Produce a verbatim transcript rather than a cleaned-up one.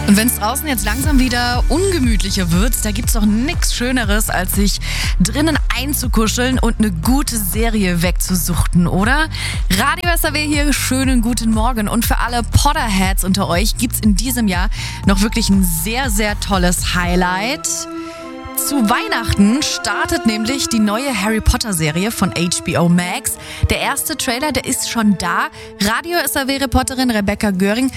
Und wenn es draußen jetzt langsam wieder ungemütlicher wird, da gibt's doch nichts Schöneres, als sich drinnen einzukuscheln und eine gute Serie wegzusuchten, oder? Radio S R W hier, schönen guten Morgen. Und für alle Potterheads unter euch gibt's in diesem Jahr noch wirklich ein sehr, sehr tolles Highlight. Zu Weihnachten startet nämlich die neue Harry Potter Serie von H B O Max. Der erste Trailer, der ist schon da. Radio S R W-Reporterin Rebecca Göring